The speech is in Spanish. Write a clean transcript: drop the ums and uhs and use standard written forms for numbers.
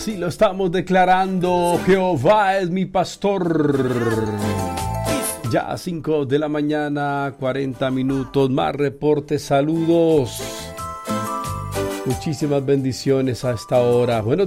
Así lo estamos declarando. Jehová es mi pastor. Ya 5 de la mañana, 40 minutos. Más reportes, saludos. Muchísimas bendiciones a esta hora. Bueno.